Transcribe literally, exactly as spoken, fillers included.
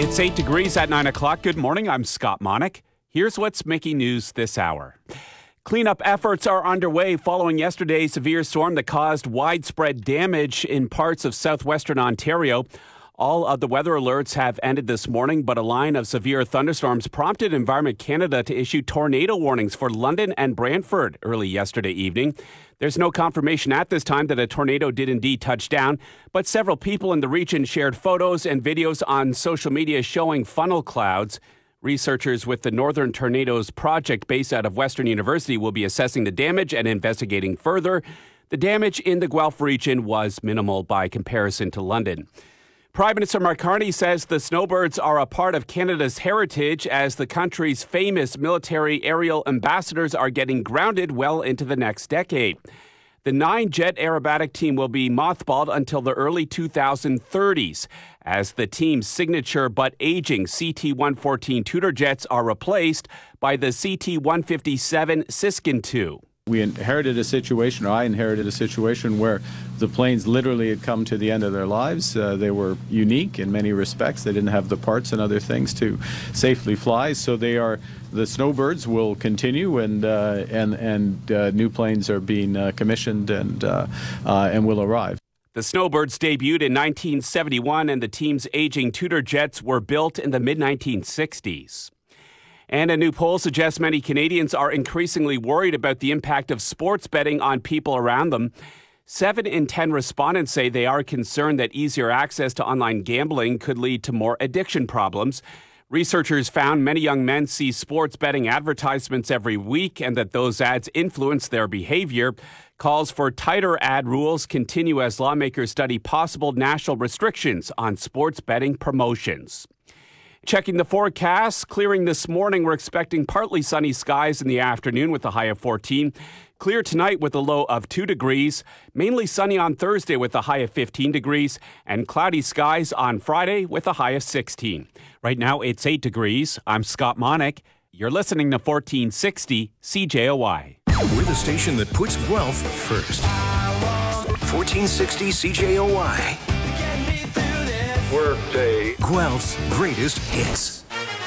It's eight degrees at nine o'clock. Good morning. I'm Scott Monick. Here's what's making news this hour. Cleanup efforts are underway following yesterday's severe storm that caused widespread damage in parts of southwestern Ontario. All of the weather alerts have ended this morning, but a line of severe thunderstorms prompted Environment Canada to issue tornado warnings for London and Brantford early yesterday evening. There's no confirmation at this time that a tornado did indeed touch down, but several people in the region shared photos and videos on social media showing funnel clouds. Researchers with the Northern Tornadoes Project based out of Western University will be assessing the damage and investigating further. The damage in the Guelph region was minimal by comparison to London. Prime Minister Mark Carney says the snowbirds are a part of Canada's heritage as the country's famous military aerial ambassadors are getting grounded well into the next decade. The nine-jet aerobatic team will be mothballed until the early twenty thirties as the team's signature but aging C T one fourteen Tudor jets are replaced by the C T one fifty-seven Siskin two. We inherited a situation, or I inherited a situation, where the planes literally had come to the end of their lives. Uh, they were unique in many respects. They didn't have the parts and other things to safely fly. So they are, the snowbirds will continue, and uh, and and uh, new planes are being uh, commissioned and uh, uh, and will arrive. The snowbirds debuted in nineteen seventy-one, and the team's aging Tudor jets were built in the mid nineteen sixties. And a new poll suggests many Canadians are increasingly worried about the impact of sports betting on people around them. Seven in ten respondents say they are concerned that easier access to online gambling could lead to more addiction problems. Researchers found many young men see sports betting advertisements every week and that those ads influence their behavior. Calls for tighter ad rules continue as lawmakers study possible national restrictions on sports betting promotions. Checking the forecast, clearing this morning. We're expecting partly sunny skies in the afternoon with a high of fourteen. Clear tonight with a low of two degrees. Mainly sunny on Thursday with a high of fifteen degrees. And cloudy skies on Friday with a high of sixteen. Right now it's eight degrees. I'm Scott Monick. You're listening to fourteen sixty C J O Y. We're the station that puts Guelph first. fourteen sixty C J O Y. Workday. Guelph's greatest hits.